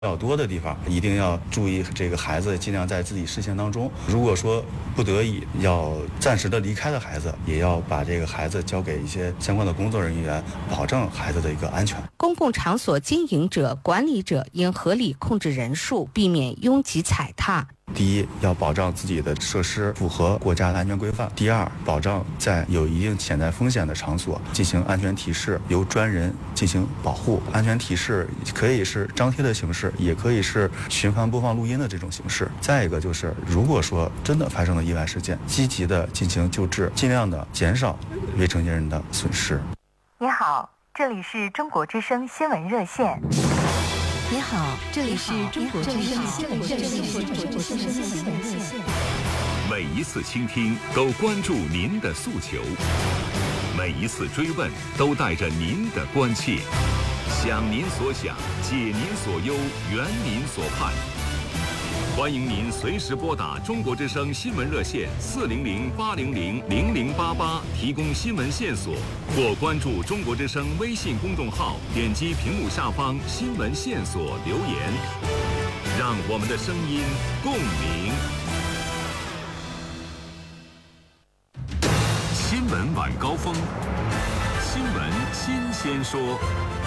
较多的地方，一定要注意这个孩子尽量在自己视线当中。如果说不得已要暂时的离开的孩子，也要把这个孩子交给一些相关的工作人员，保证孩子的一个安全。 公共场所经营者、管理者应合理控制人数，避免拥挤踩踏。 第一，要保障自己的设施符合国家的安全规范；第二，保障在有一定潜在风险的场所进行安全提示，由专人进行保护。安全提示可以是张贴的形式，也可以是循环播放录音的这种形式。再一个就是，如果说真的发生了意外事件，积极的进行救治，尽量的减少未成年人的损失。 你好，这里是中国之声新闻热线。 你好，这里是中国之声新闻热线。 每一次倾听都关注您的诉求，每一次追问都带着您的关切，想您所想，解您所忧，圆您所盼。欢迎您随时拨打中国之声新闻热线400-800-0088提供新闻线索，或关注中国之声微信公众号，点击屏幕下方新闻线索留言，让我们的声音共鸣。新闻晚高峰，新闻新鲜说。